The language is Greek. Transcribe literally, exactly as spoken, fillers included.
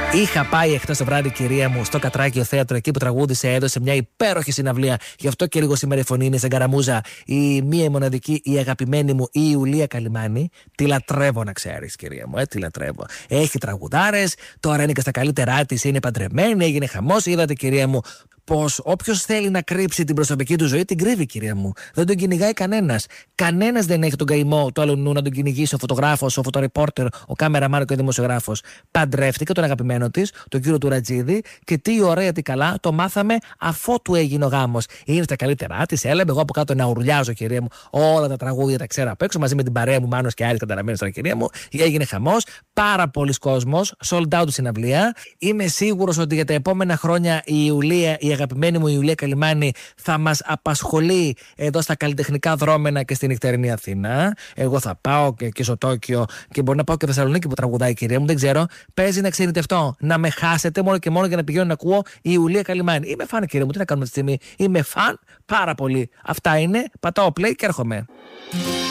Είχα πάει εχθές το βράδυ, κυρία μου, στο Κατράκιο Θέατρο, εκεί που τραγούδισε, έδωσε μια υπέροχη συναυλία. Γι' αυτό και λίγο σήμερα η φωνή είναι σε γκαραμούζα. Η μία μοναδική, η αγαπημένη μου, η Ιουλία Καλυμάνη. Τη λατρεύω, να ξέρεις, κυρία μου, ε, τη λατρεύω. Έχει τραγουδάρες, τώρα είναι και στα καλύτερά της, είναι παντρεμένη, έγινε χαμός. Είδατε, κυρία μου, πως όποιος θέλει να κρύψει την προσωπική του ζωή, την κρύβει, κυρία μου. Δεν τον κυνηγάει κανένας. Κανένας δεν έχει τον καημό του άλλου νου να τον κυνηγήσει ο φωτογράφος, ο φωτορεπόρτερ, ο κάμεραμάν και ο δημοσιογράφος. Παντρεύτηκε τον αγαπημένο της, τον κύριο Τουρατζίδη, και τι ωραία, τι καλά, το μάθαμε αφότου έγινε ο γάμος. Είναι στα καλύτερά της, έλαβε εγώ από κάτω να ουρλιάζω, κυρία μου. Όλα τα τραγούδια τα ξέρω απ' έξω, μαζί με την παρέα μου, Μάνος και άλλοι καταραμένοι τώρα, κυρία μου. Έγινε χαμός. Πάρα πολλοί κόσμος, sold out συναυλία. Είμαι σίγουρος ότι για τα επόμενα χρόνια η Ιουλία, η αγαπημένη μου Ιουλία Καλυμάνη, θα μας απασχολεί εδώ στα καλλιτεχνικά δρόμενα και στην νυχτερινή Αθήνα. Εγώ θα πάω και, και στο Τόκιο και μπορεί να πάω και Θεσσαλονίκη που τραγουδάει, κυρία μου, δεν ξέρω. Παίζει να ξενιτευτώ, να με χάσετε μόνο και μόνο για να πηγαίνω να ακούω η Ιουλία Καλυμάνη. Είμαι φαν, κυρία μου, τι να κάνουμε αυτή τη στιγμή. Είμαι φαν πάρα πολύ. Αυτά είναι. Πατάω play και έρχομαι.